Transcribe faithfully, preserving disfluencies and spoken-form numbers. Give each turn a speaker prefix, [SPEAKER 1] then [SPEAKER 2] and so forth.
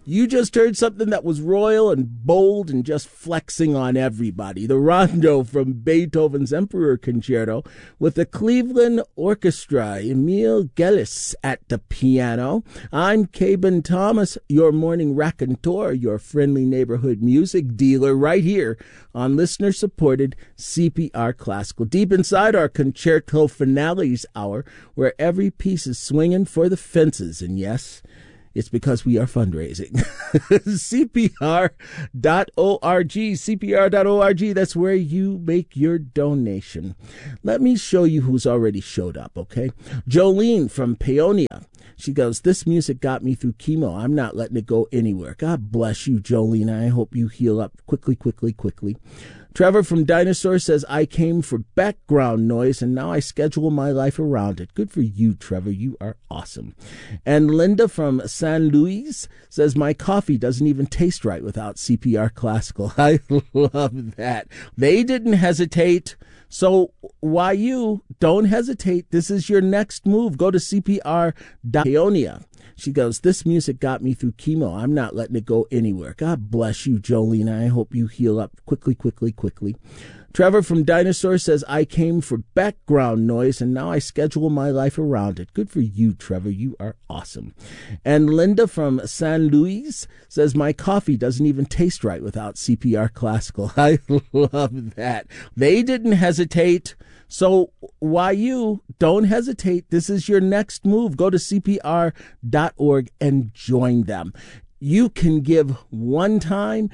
[SPEAKER 1] You just heard something that was royal and bold and just flexing on everybody. The Rondo from Beethoven's Emperor Concerto with the Cleveland Orchestra, Emil Gellis at the piano. I'm Caben Thomas, your morning raconteur, your friendly neighborhood music dealer right here on listener-supported C P R Classical. Deep inside our Concerto Finales hour, where every piece is swinging for the fences. And yes, it's because we are fundraising. C P R dot org, C P R dot org, that's where you make your donation. Let me show you who's already showed up, okay? Jolene from Paonia. She goes, this music got me through chemo. I'm not letting it go anywhere. God bless you, Jolene. I hope you heal up quickly, quickly, quickly. Trevor from Dinosaur says, I came for background noise, and now I schedule my life around it. Good for you, Trevor. You are awesome. And Linda from San Luis says, my coffee doesn't even taste right without C P R Classical. I love that. They didn't hesitate. So why you? Don't hesitate. This is your next move. Go to C P R dot Paonia. She goes, this music got me through chemo. I'm not letting it go anywhere. God bless you, Jolene. I hope you heal up quickly, quickly, quickly. Trevor from Dinosaur says, I came for background noise, and now I schedule my life around it. Good for you, Trevor. You are awesome. And Linda from San Luis says, my coffee doesn't even taste right without C P R Classical. I love that. They didn't hesitate. So why you? Don't hesitate. This is your next move. Go to C P R dot org and join them. You can give one time.